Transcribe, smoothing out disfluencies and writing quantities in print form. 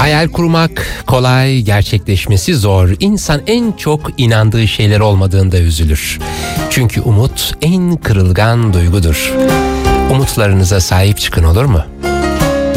Hayal kurmak kolay, gerçekleşmesi zor. İnsan en çok inandığı şeyler olmadığında üzülür. Çünkü umut en kırılgan duygudur. Umutlarınıza sahip çıkın, olur mu?